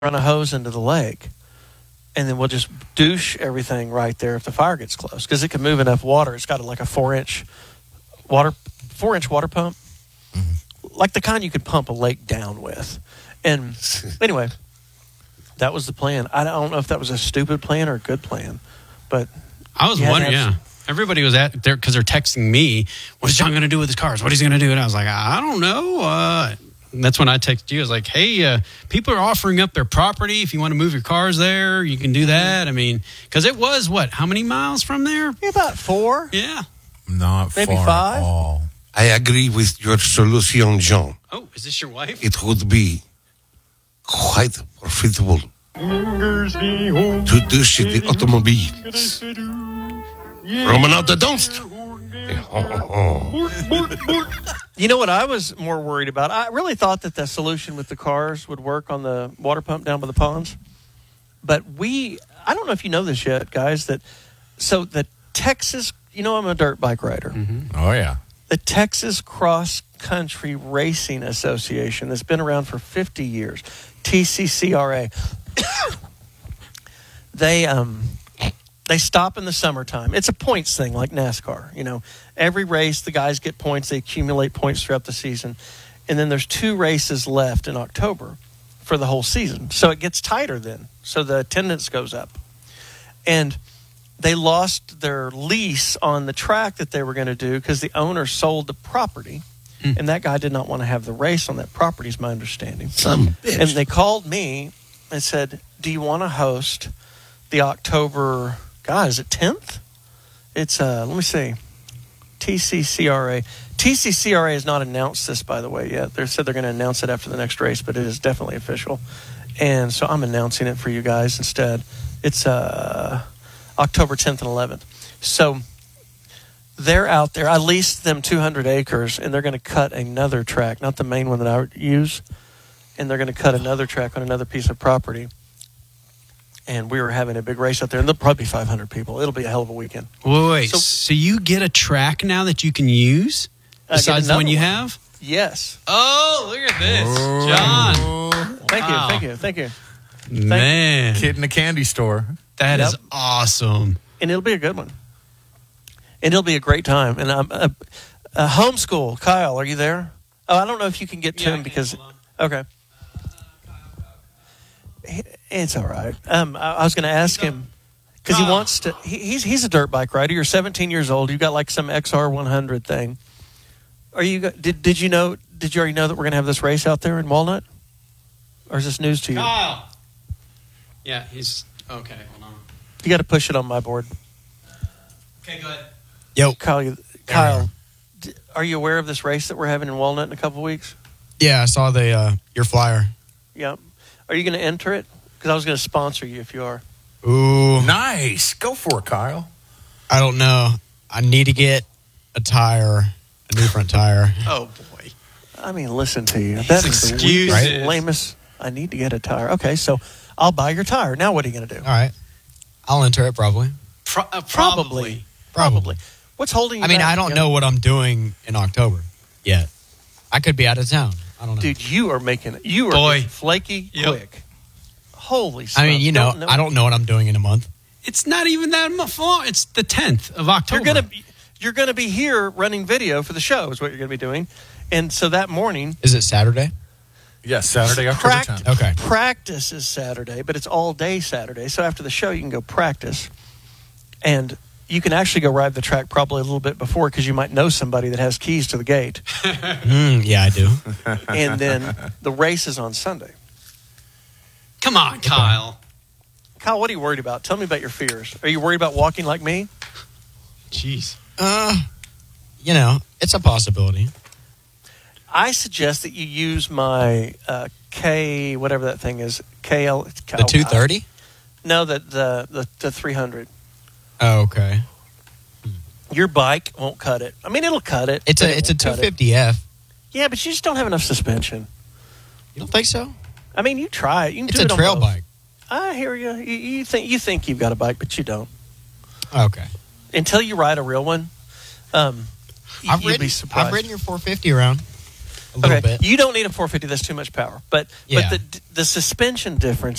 run a hose into the lake, and then we'll just douche everything right there if the fire gets close, because it can move enough water. It's got like a 4-inch water pump, like the kind you could pump a lake down with. And anyway, that was the plan. I don't know if that was a stupid plan or a good plan, but I was wondering, Everybody was at there because they're texting me, what is John going to do with his cars? What is he going to do? And I was like, I don't know. That's when I texted you. I was like, hey, people are offering up their property. If you want to move your cars there, you can do that. I mean, because it was, how many miles from there? About 4. Yeah. Not maybe far 5. at all. I agree with your solution, John. Oh, is this your wife? It would be quite profitable to douche the automobiles from out the dumpster. You know what I was more worried about? I really thought that the solution with the cars would work on the water pump down by the ponds. But I don't know if you know this yet, guys, so the Texas, I'm a dirt bike rider. Mm-hmm. Oh, yeah. The Texas Cross Country Racing Association that's been around for 50 years, TCCRA, they stop in the summertime. It's a points thing like NASCAR. Every race, the guys get points. They accumulate points throughout the season. And then there's 2 races left in October for the whole season. So it gets tighter then. So the attendance goes up. And they lost their lease on the track that they were going to do because the owner sold the property. And that guy did not want to have the race on that property, is my understanding. Some bitch. And they called me and said, do you want to host the October, is it 10th? It's, let me see, TCCRA. TCCRA has not announced this, by the way, yet. They said they're going to announce it after the next race, but it is definitely official. And so I'm announcing it for you guys instead. It's October 10th and 11th. So they're out there. I leased them 200 acres, and they're going to cut another track, not the main one that I use, and they're going to cut another track on another piece of property. And we were having a big race out there, and there'll probably be 500 people. It'll be a hell of a weekend. Wait. So you get a track now that you can use besides the one you have? Yes. Oh, look at this. John. Thank you. Man. Kid in a candy store. That is awesome. And it'll be a good one. And it'll be a great time. And I'm homeschool. Kyle, are you there? Oh, I don't know if you can get to him because... Okay. It's all right. I was going to ask him because he wants to. He's a dirt bike rider. You're 17 years old. You got like some XR100 thing. Are you? Did you know? Did you already know that we're going to have this race out there in Walnut? Or is this news to you? Kyle. Yeah, he's okay. Hold on. You got to push it on my board. Okay, go ahead. Yo, Kyle. Are you aware of this race that we're having in Walnut in a couple weeks? Yeah, I saw your flyer. Yeah. Are you going to enter it? Because I was going to sponsor you if you are. Ooh. Nice. Go for it, Kyle. I don't know. I need to get a new front tire. Oh, boy. I mean, listen to you. That is the lamest. I need to get a tire. Okay, so I'll buy your tire. Now what are you going to do? All right. I'll enter it probably. Probably. What's holding you back? I don't know what I'm doing in October yet. I could be out of town. I don't know. Dude, you are getting flaky quick. Holy smokes. I don't know what I'm doing in a month. It's not even that long. It's the 10th of October. You're going to be here running video for the show is what you're going to be doing. And so that morning... Is it Saturday? Yes, Saturday, October 10th. Okay. Practice is Saturday, but it's all day Saturday. So after the show, you can go practice. And you can actually go ride the track probably a little bit before because you might know somebody that has keys to the gate. Yeah, I do. And then the race is on Sunday. Come on, Kyle. Kyle, what are you worried about? Tell me about your fears. Are you worried about walking like me? Jeez. It's a possibility. I suggest that you use my K, whatever that thing is, KL. The 230? No, the 300. Oh, okay. Your bike won't cut it. I mean, it'll cut it. It's a 250F. Yeah, but you just don't have enough suspension. You don't think so? I mean, you try it. You can it's do it a trail on bike. I hear you. You think you've got a bike, but you don't. Okay. Until you ride a real one, you'd be surprised. I've ridden your 450 around a little bit. You don't need a 450. That's too much power. But the suspension difference